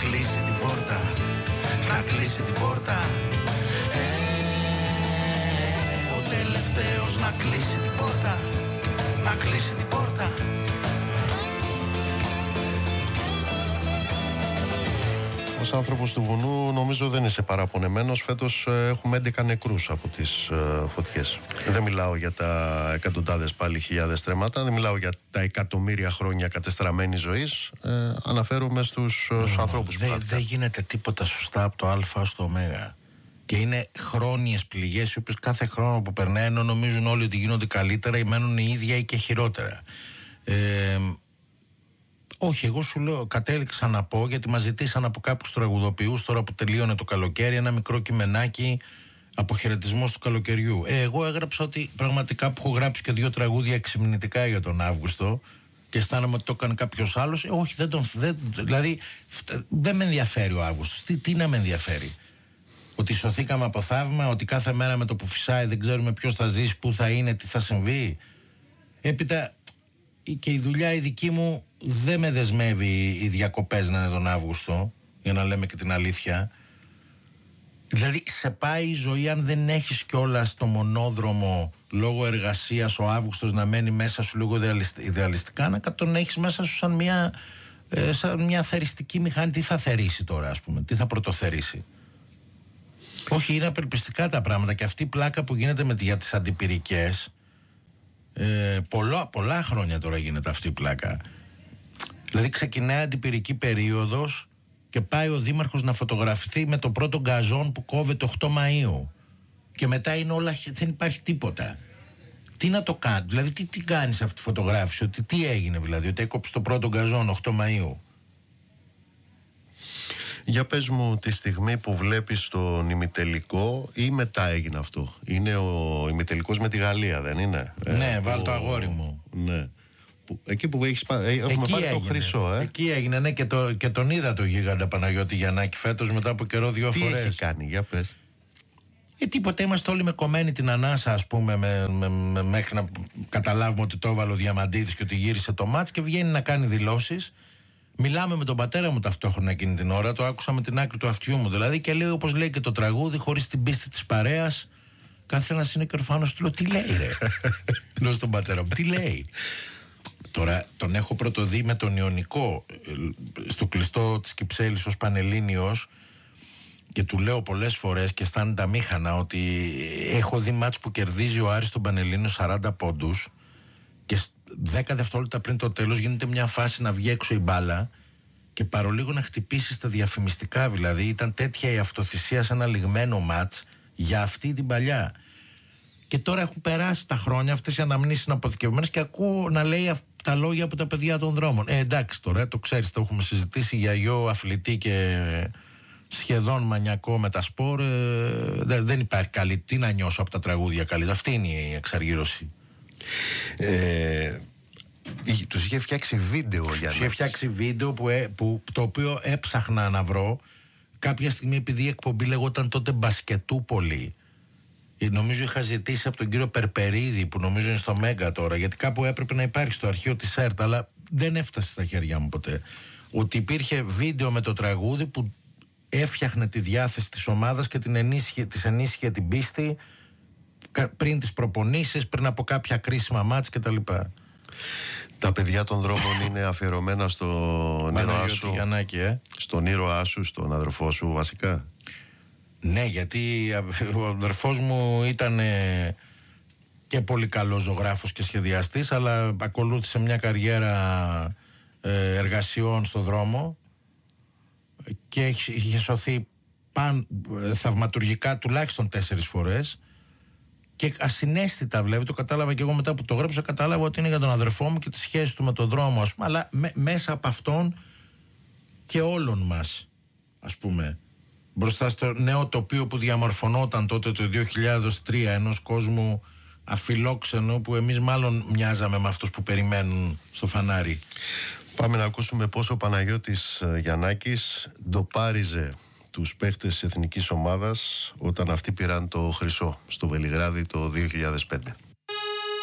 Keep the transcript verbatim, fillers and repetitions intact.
κλείσει την πόρτα, να κλείσει την πόρτα. Ε, ο τελευταίος να κλείσει την πόρτα, να κλείσει την πόρτα. Ως άνθρωπος του βουνού νομίζω δεν είσαι παραπονεμένος. Φέτος έχουμε έντεκα νεκρούς από τις uh, φωτιές. Δεν μιλάω για τα εκατοντάδες πάλι χιλιάδες τρέματα, δεν μιλάω για τα εκατομμύρια χρόνια κατεστραμμένης ζωής. Ε, αναφέρομαι στους, uh, στους ανθρώπους που χάθηκαν. Δεν γίνεται τίποτα σωστά από το Α στο Ω. Και είναι χρόνιες πληγές, οι οποίες κάθε χρόνο που περνάει, ενώ νομίζουν όλοι ότι γίνονται καλύτερα, ή μένουν οι ίδια ή και χειρότερα. Ε, Όχι, εγώ σου λέω, κατέληξα να πω, γιατί μας ζητήσαν από κάποιους τραγουδοποιούς τώρα που τελείωνε το καλοκαίρι ένα μικρό κειμενάκι αποχαιρετισμός του καλοκαιριού. Ε, εγώ έγραψα ότι πραγματικά που έχω γράψει και δύο τραγούδια εξυμνητικά για τον Αύγουστο και αισθάνομαι ότι το έκανε κάποιος άλλος. Ε, όχι, δεν τον. Δεν, δηλαδή, δεν με ενδιαφέρει ο Αύγουστος. Τι, τι να με ενδιαφέρει. Ότι σωθήκαμε από θαύμα, ότι κάθε μέρα με το που φυσάει δεν ξέρουμε ποιος θα ζήσει, πού θα είναι, τι θα συμβεί. Έπειτα. Και η δουλειά η δική μου δεν με δεσμεύει οι διακοπές να είναι τον Αύγουστο, για να λέμε και την αλήθεια. Δηλαδή σε πάει η ζωή αν δεν έχεις κιόλας το μονόδρομο λόγω εργασίας ο Αύγουστος να μένει μέσα σου λίγο ιδεαλιστικά, να τον έχεις μέσα σου σαν μια, ε, σαν μια θεριστική μηχανή. Τι θα θερήσει τώρα, ας πούμε, τι θα πρωτοθερήσει. Όχι, είναι απελπιστικά τα πράγματα, και αυτή η πλάκα που γίνεται με, για τις αντιπυρικές. Ε, πολλά, πολλά χρόνια τώρα γίνεται αυτή η πλάκα. Δηλαδή ξεκινάει αντιπυρική περίοδος και πάει ο δήμαρχος να φωτογραφηθεί με το πρώτο γκαζόν που κόβεται οκτώ Μαΐου, και μετά είναι όλα, δεν υπάρχει τίποτα. Τι να το κάνει, δηλαδή τι, τι κάνεις αυτή τη φωτογράφηση, ότι τι έγινε, δηλαδή ότι έκοψε το πρώτο γκαζόν οκτώ Μαΐου. Για πες μου τη στιγμή που βλέπεις τον ημιτελικό, ή μετά έγινε αυτό? Είναι ο ημιτελικός με τη Γαλλία, δεν είναι? Ναι, ε, βάλ το... το αγόρι μου. Ναι. Που, εκεί που έχεις πά... έχουμε εκεί πάρει έγινε. Το χρυσό, ε. Εκεί έγινε, ναι, και, το, και τον είδα το γίγαντα Παναγιώτη Γιαννάκη φέτος μετά από καιρό δύο τι φορές. Τι έχει κάνει, για πες. Ε, τίποτα, είμαστε όλοι με κομμένη την ανάσα, ας πούμε, με, με, με, μέχρι να καταλάβουμε ότι το έβαλε ο Διαμαντίδης και ότι γύρισε το μάτς, και βγαίνει να κάνει δηλώσεις. Μιλάμε με τον πατέρα μου ταυτόχρονα εκείνη την ώρα, το άκουσα με την άκρη του αυτιού μου δηλαδή, και λέει, όπως λέει και το τραγούδι, χωρίς την πίστη της παρέας, κάθε ένας είναι και ορφάνος. Του λέω, τι λέει ρε? Λέω στον πατέρα μου, τι λέει? Τώρα τον έχω πρωτοδεί με τον Ιωνικό στο κλειστό της Κυψέλης ως Πανελλήνιος, και του λέω πολλές φορές και αισθάνεται αμήχανα ότι έχω δει μάτς που κερδίζει ο Άρης τον Πανελλήνιο σαράντα πόντους και δέκα δευτερόλεπτα πριν το τέλος γίνεται μια φάση να βγει έξω η μπάλα και παρολίγο να χτυπήσει στα διαφημιστικά. Δηλαδή ήταν τέτοια η αυτοθυσία σε ένα λιγμένο μάτς για αυτή την παλιά. Και τώρα έχουν περάσει τα χρόνια, αυτές οι αναμνήσεις είναι αποθηκευμένες, και ακούω να λέει τα λόγια από τα παιδιά των δρόμων. Ε, εντάξει τώρα, το ξέρεις, το έχουμε συζητήσει για γιο αθλητή και σχεδόν μανιακό με τα σπορ. Ε, δεν υπάρχει καλή. Τι να νιώσω από τα τραγούδια καλή. Αυτή είναι η εξαργύρωση. Ε, τους είχε φτιάξει βίντεο για να... Τους είχε φτιάξει βίντεο που, ε, που, το οποίο έψαχνα να βρω κάποια στιγμή, επειδή η εκπομπή λεγόταν τότε Μπασκετούπολη. Νομίζω είχα ζητήσει από τον κύριο Περπερίδη, που νομίζω είναι στο Μέγκα τώρα, γιατί κάπου έπρεπε να υπάρχει στο αρχείο της ΕΡΤ, αλλά δεν έφτασε στα χέρια μου ποτέ. Ότι υπήρχε βίντεο με το τραγούδι που έφτιαχνε τη διάθεση της ομάδας και την ενίσχυε, της ενίσχυε την πίστη πριν τις προπονήσεις, πριν από κάποια κρίσιμα μάτς κτλ. Τα παιδιά των δρόμων είναι αφιερωμένα στον ήρωά σου, ε? στον ήρωά σου, στον αδερφό σου βασικά. Ναι, γιατί ο αδερφός μου ήταν και πολύ καλός ζωγράφος και σχεδιαστής, αλλά ακολούθησε μια καριέρα εργασιών στο δρόμο και είχε σωθεί παν, θαυματουργικά τουλάχιστον τέσσερις φορές, και ασυναίσθητα βλέπει, το κατάλαβα και εγώ μετά που το γράψα, κατάλαβα ότι είναι για τον αδερφό μου και τη σχέση του με τον δρόμο, ας πούμε, αλλά με, μέσα από αυτόν και όλων μας, ας πούμε, μπροστά στο νέο τοπίο που διαμορφωνόταν τότε το δύο χιλιάδες τρία, ενός κόσμου αφιλόξενο που εμείς μάλλον μοιάζαμε με αυτούς που περιμένουν στο φανάρι. Πάμε να ακούσουμε πώς ο Παναγιώτης Γιαννάκης ντοπάριζε τους παίχτες της εθνικής ομάδας όταν αυτοί πήραν το χρυσό στο Βελιγράδι το δύο χιλιάδες πέντε.